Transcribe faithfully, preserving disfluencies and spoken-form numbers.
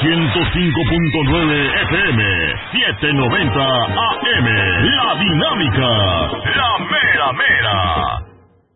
ciento cinco punto nueve F M, setecientos noventa A M. La Dinámica, la mera mera.